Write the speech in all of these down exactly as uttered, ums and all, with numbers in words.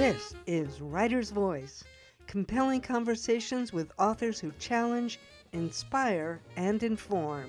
This is Writer's Voice, compelling conversations with authors who challenge, inspire, and inform.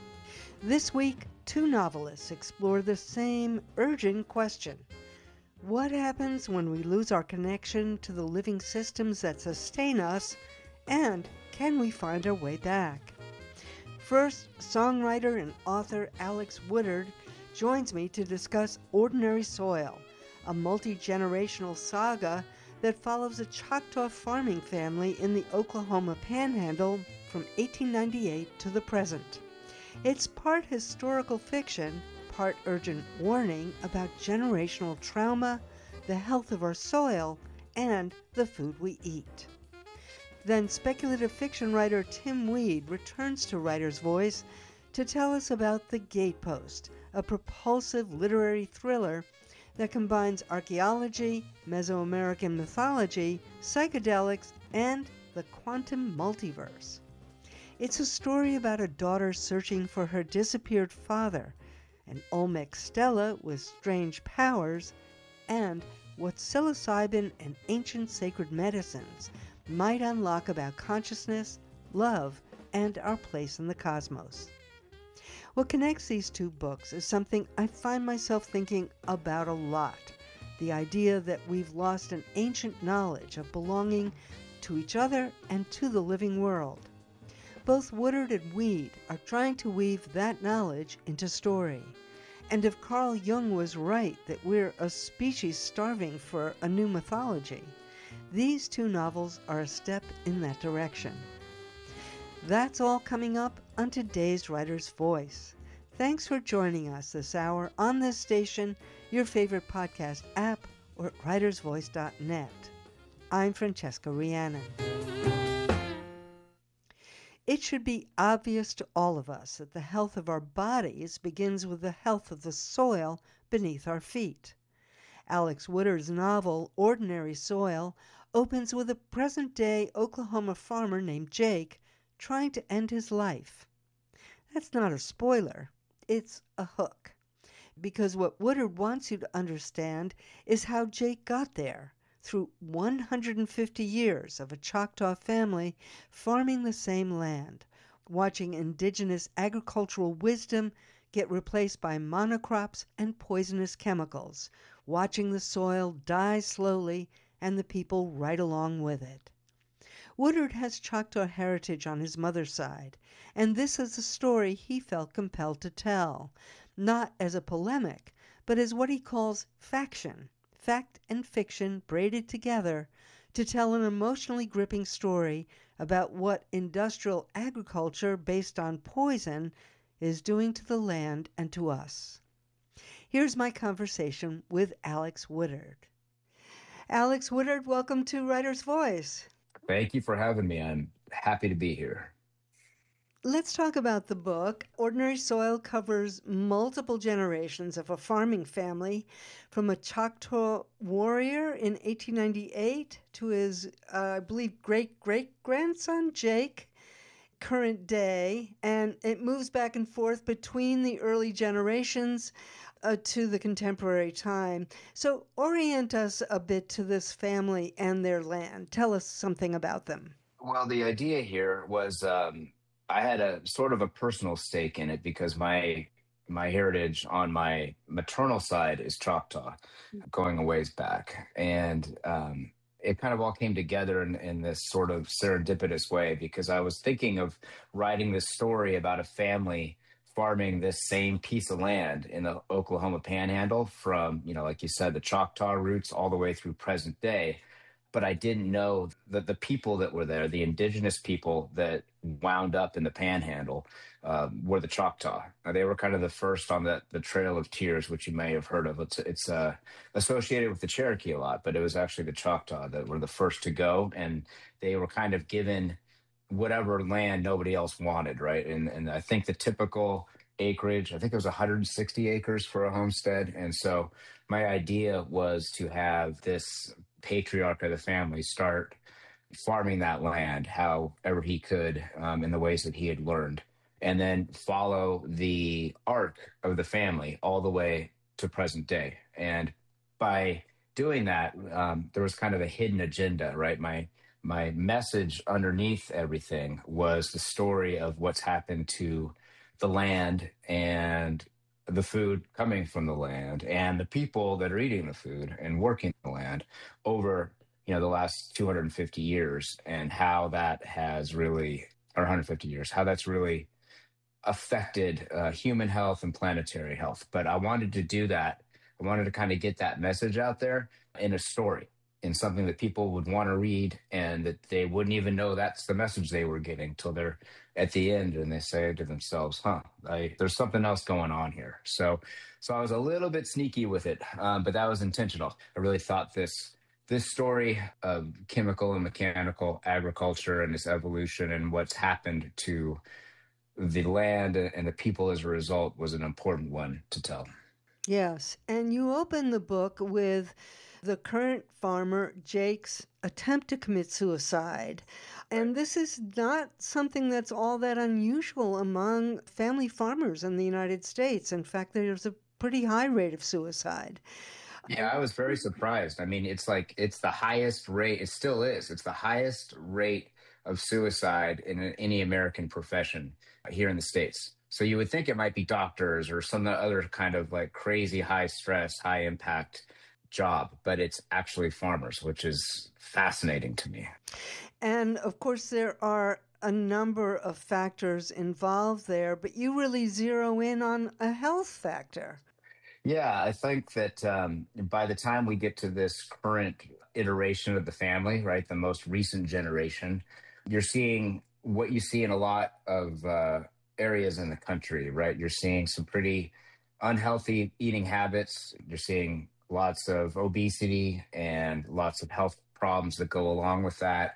This week, two novelists explore the same urgent question. What happens when we lose our connection to the living systems that sustain us, and can we find our way back? First, songwriter and author Alex Woodard joins me to discuss Ordinary Soil, a multi-generational saga that follows a Choctaw farming family in the Oklahoma Panhandle from eighteen ninety-eight to the present. It's part historical fiction, part urgent warning about generational trauma, the health of our soil, and the food we eat. Then speculative fiction writer Tim Weed returns to Writer's Voice to tell us about The Gatepost, a propulsive literary thriller that combines archaeology, Mesoamerican mythology, psychedelics, and the quantum multiverse. It's a story about a daughter searching for her disappeared father, an Olmec Stella with strange powers, and what psilocybin and ancient sacred medicines might unlock about consciousness, love, and our place in the cosmos. What connects these two books is something I find myself thinking about a lot. The idea that we've lost an ancient knowledge of belonging to each other and to the living world. Both Woodard and Weed are trying to weave that knowledge into story. And if Carl Jung was right that we're a species starving for a new mythology, these two novels are a step in that direction. That's all coming up on today's Writer's Voice. Thanks for joining us this hour on this station, your favorite podcast app, or at writers voice dot net. I'm Francesca Rhiannon. It should be obvious to all of us that the health of our bodies begins with the health of the soil beneath our feet. Alex Woodard's novel, Ordinary Soil, opens with a present-day Oklahoma farmer named Jake trying to end his life. That's not a spoiler, it's a hook. Because what Woodard wants you to understand is how Jake got there, through one hundred fifty years of a Choctaw family farming the same land, watching indigenous agricultural wisdom get replaced by monocrops and poisonous chemicals, watching the soil die slowly and the people right along with it. Woodard has Choctaw heritage on his mother's side, and this is a story he felt compelled to tell, not as a polemic, but as what he calls faction, fact and fiction braided together, to tell an emotionally gripping story about what industrial agriculture based on poison is doing to the land and to us. Here's my conversation with Alex Woodard. Alex Woodard, welcome to Writer's Voice. Thank you for having me. I'm happy to be here. Let's talk about the book. Ordinary Soil covers multiple generations of a farming family, from a Choctaw warrior in eighteen ninety-eight to his, uh, I believe, great-great-grandson, Jake, current day. And it moves back and forth between the early generations uh, to the contemporary time. So orient us a bit to this family and their land. Tell us something about them. Well, the idea here was um, I had a sort of a personal stake in it because my my heritage on my maternal side is Choctaw, going a ways back. And um, it kind of all came together in, in this sort of serendipitous way because I was thinking of writing this story about a family farming this same piece of land in the Oklahoma Panhandle from, you know, like you said, the Choctaw roots all the way through present day. But I didn't know that the people that were there, the indigenous people that wound up in the Panhandle, uh, were the Choctaw. Uh, they were kind of the first on the, the Trail of Tears, which you may have heard of. It's, it's uh, associated with the Cherokee a lot, but it was actually the Choctaw that were the first to go. And they were kind of given whatever land nobody else wanted, right? And and I think the typical acreage, I think it was one hundred sixty acres for a homestead. And so my idea was to have this patriarch of the family start farming that land however he could, um, in the ways that he had learned, and then follow the arc of the family all the way to present day. And by doing that, um, there was kind of a hidden agenda, right? My my message underneath everything was the story of what's happened to the land and the food coming from the land and the people that are eating the food and working the land over, you know, the last two hundred fifty years, and how that has really, or one hundred fifty years, how that's really affected uh, human health and planetary health. But I wanted to do that. I wanted to kind of get that message out there in a story, in something that people would want to read, and that they wouldn't even know that's the message they were getting till they're at the end and they say to themselves, huh, I, there's something else going on here. So, so I was a little bit sneaky with it, um, but that was intentional. I really thought this, this story of chemical and mechanical agriculture and its evolution and what's happened to the land and the people as a result was an important one to tell. Yes, and you open the book with the current farmer, Jake's attempt to commit suicide. And this is not something that's all that unusual among family farmers in the United States. In fact, there's a pretty high rate of suicide. Yeah, I was very surprised. I mean, it's like, it's the highest rate, it still is, it's the highest rate of suicide in any American profession here in the States. So you would think it might be doctors or some other kind of like crazy high stress, high impact job, but it's actually farmers, which is fascinating to me. And of course, there are a number of factors involved there, but you really zero in on a health factor. Yeah, I think that um, by the time we get to this current iteration of the family, right, the most recent generation, you're seeing what you see in a lot of uh, areas in the country, right? You're seeing some pretty unhealthy eating habits. You're seeing lots of obesity and lots of health problems that go along with that.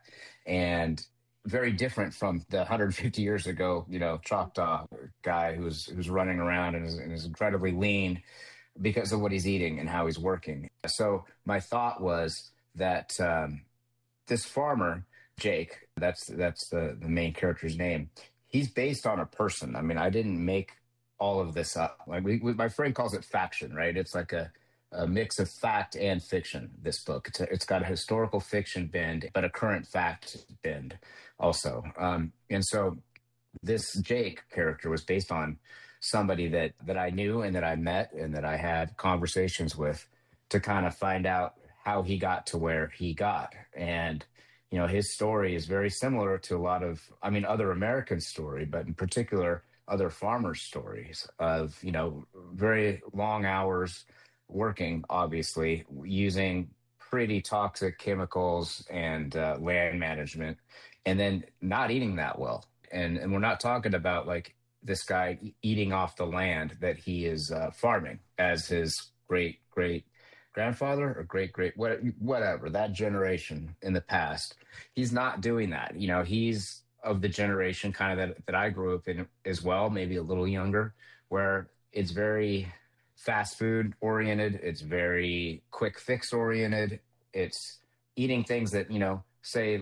And very different from the one hundred fifty years ago, you know, Choctaw guy who's who's running around and is, and is incredibly lean because of what he's eating and how he's working. So my thought was that um, this farmer, Jake, that's that's the, the main character's name, he's based on a person. I mean, I didn't make all of this up. Like we, we, my friend calls it faction, right? It's like a, a mix of fact and fiction, this book. It's, a, it's got a historical fiction bend, but a current fact bend also. Um, and so this Jake character was based on somebody that, that I knew and that I met and that I had conversations with to kind of find out how he got to where he got. And, you know, his story is very similar to a lot of, I mean, other American story, but in particular, other farmers' stories of, you know, very long hours working, obviously, using pretty toxic chemicals and uh, land management, and then not eating that well. And, and we're not talking about like this guy eating off the land that he is uh, farming as his great, great grandfather or great, great, what, whatever, that generation in the past. He's not doing that. You know, he's of the generation kind of that, that I grew up in as well, maybe a little younger, where it's very fast food oriented. It's very quick fix oriented. It's eating things that, you know, say,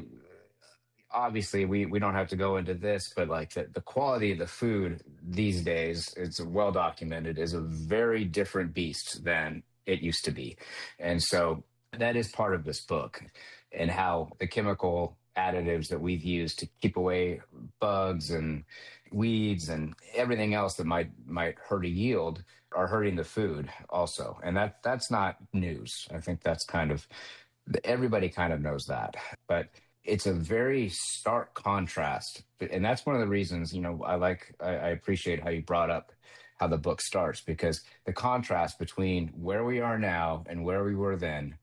obviously we, we don't have to go into this, but like the, the quality of the food these days, it's well documented, is a very different beast than it used to be. And so that is part of this book, and how the chemical additives that we've used to keep away bugs and weeds and everything else that might might hurt a yield are hurting the food also. And that that's not news. I think that's kind of, everybody kind of knows that. But it's a very stark contrast. And that's one of the reasons, you know, I like, I, I appreciate how you brought up how the book starts, because the contrast between where we are now and where we were then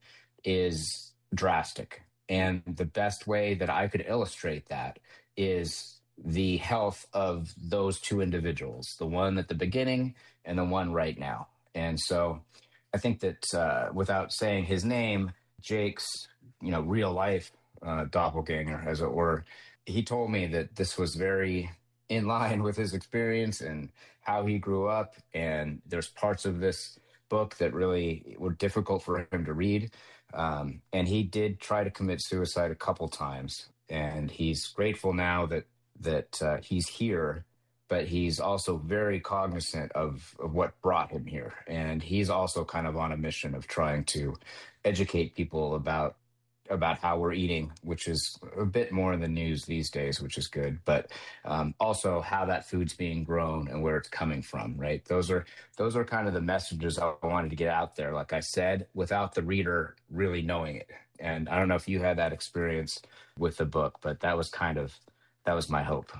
is drastic. And the best way that I could illustrate that is the health of those two individuals, the one at the beginning and the one right now. And so I think that uh, without saying his name, Jake's, you know, real life uh, doppelganger, as it were, he told me that this was very in line with his experience and how he grew up. And there's parts of this book that really were difficult for him to read. Um, and he did try to commit suicide a couple times, and he's grateful now that that uh, he's here. but he's also very cognizant of, of what brought him here. And he's also kind of on a mission of trying to educate people about about how we're eating, which is a bit more in the news these days, which is good, but um, also how that food's being grown and where it's coming from, right? Those are those are kind of the messages I wanted to get out there, like I said, without the reader really knowing it. And I don't know if you had that experience with the book, but that was kind of, that was my hope.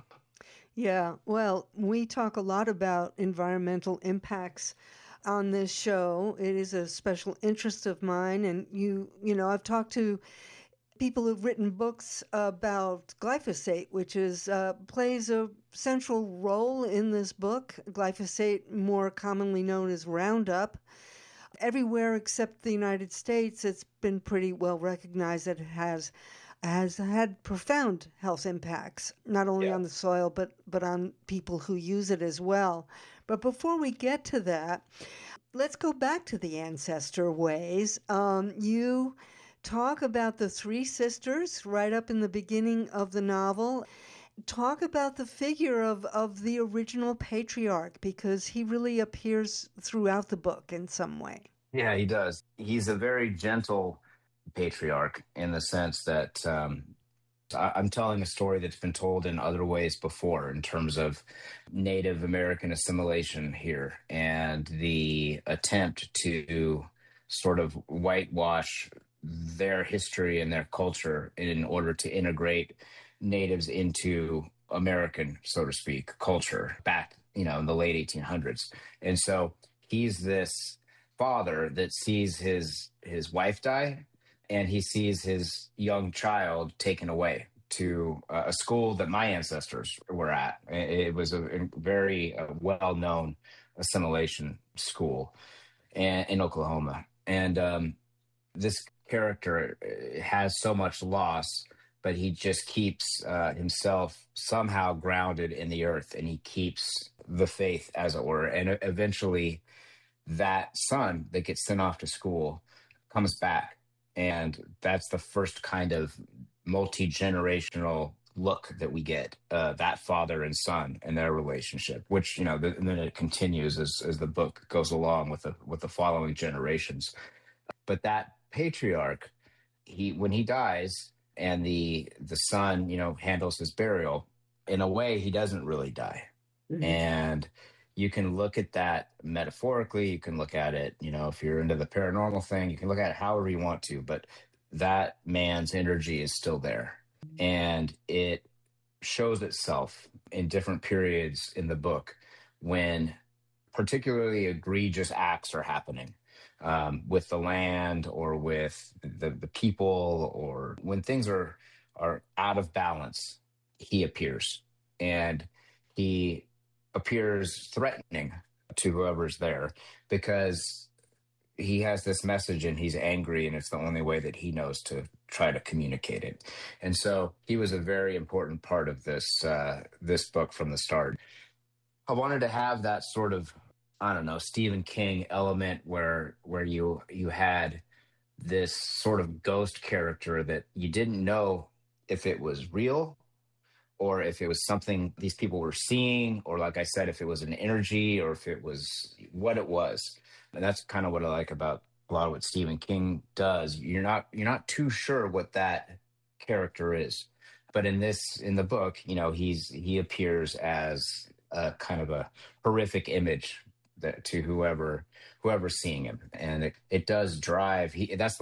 Yeah, well, we talk a lot about environmental impacts on this show. It is a special interest of mine, and you, you know, I've talked to people who've written books about glyphosate, which is uh, plays a central role in this book. Glyphosate, more commonly known as Roundup. Everywhere except the United States, it's been pretty well recognized that it has has had profound health impacts, not only Yeah. on the soil, but, but on people who use it as well. But before we get to that, let's go back to the ancestor ways. Um, you talk about the three sisters right up in the beginning of the novel. Talk about the figure of, of the original patriarch, because he really appears throughout the book in some way. Yeah, he does. He's a very gentle patriarch in the sense that um, I- I'm telling a story that's been told in other ways before in terms of Native American assimilation here and the attempt to sort of whitewash their history and their culture in order to integrate natives into American, so to speak, culture back, you know, in the late eighteen hundreds. And so he's this father that sees his his wife die, and he sees his young child taken away to uh, a school that my ancestors were at. It was a, a very uh, well-known assimilation school and, in Oklahoma. And um, this character has so much loss, but he just keeps uh, himself somehow grounded in the earth, and he keeps the faith, as it were. And eventually that son that gets sent off to school comes back. And that's the first kind of multi-generational look that we get, uh, that father and son and their relationship, which, you know, the, and then it continues as, as the book goes along with the, with the following generations. But that patriarch, he, when he dies and the, the son, you know, handles his burial, in a way, he doesn't really die. Mm-hmm. And you can look at that metaphorically. You can look at it, you know, if you're into the paranormal thing, you can look at it however you want to, but that man's energy is still there. And it shows itself in different periods in the book when particularly egregious acts are happening um, with the land or with the, the people, or when things are, are out of balance, he appears. And he appears threatening to whoever's there because he has this message and he's angry, and it's the only way that he knows to try to communicate it. And so he was a very important part of this uh, this book from the start. I wanted to have that sort of, I don't know, Stephen King element where where you you had this sort of ghost character that you didn't know if it was real or if it was something these people were seeing, or like I said, if it was an energy or if it was what it was. And that's kind of what I like about a lot of what Stephen King does. You're not you're not too sure what that character is. But in this, in the book, you know, he's he appears as a kind of a horrific image that to whoever whoever's seeing him. And it, it does drive he that's the